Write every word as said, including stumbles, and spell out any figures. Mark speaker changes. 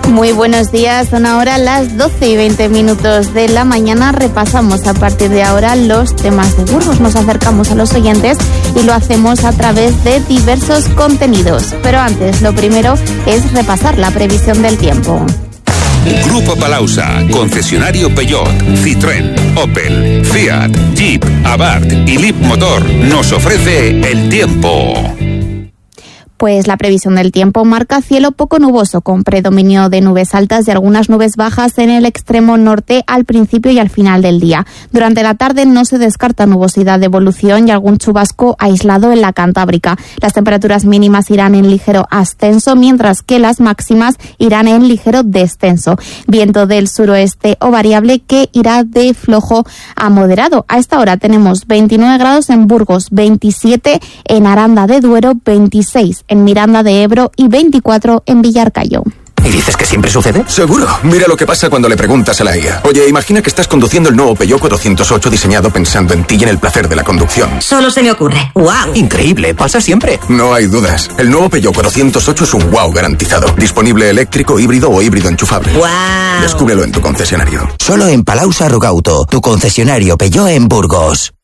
Speaker 1: Muy buenos días, son ahora las doce y veinte minutos de la mañana. Repasamos a partir de ahora los temas de Burgos. Nos acercamos a los oyentes y lo hacemos a través de diversos contenidos. Pero antes, lo primero es repasar la previsión del tiempo.
Speaker 2: Grupo Palausa, concesionario Peugeot, Citroën, Opel, Fiat, Jeep, Abarth y Leapmotor nos ofrece el tiempo.
Speaker 1: Pues la previsión del tiempo marca cielo poco nuboso, con predominio de nubes altas y algunas nubes bajas en el extremo norte al principio y al final del día. Durante la tarde no se descarta nubosidad de evolución y algún chubasco aislado en la Cantábrica. Las temperaturas mínimas irán en ligero ascenso, mientras que las máximas irán en ligero descenso. Viento del suroeste o variable que irá de flojo a moderado. A esta hora tenemos veintinueve grados en Burgos, veintisiete en Aranda de Duero, veintiséis en Miranda de Ebro y veinticuatro en Villarcayo.
Speaker 3: ¿Y dices que siempre sucede?
Speaker 4: Seguro. Mira lo que pasa cuando le preguntas a la I A. Oye, imagina que estás conduciendo el nuevo Peugeot cuatrocientos ocho diseñado pensando en ti y en el placer de la conducción.
Speaker 5: Solo se me ocurre. ¡Wow!
Speaker 3: Increíble, pasa siempre.
Speaker 4: No hay dudas. El nuevo Peugeot cuatrocientos ocho es un wow garantizado. Disponible eléctrico, híbrido o híbrido enchufable.
Speaker 5: ¡Wow!
Speaker 4: Descúbrelo en tu concesionario.
Speaker 3: Solo en Palausa Rugauto, tu concesionario Peugeot en Burgos.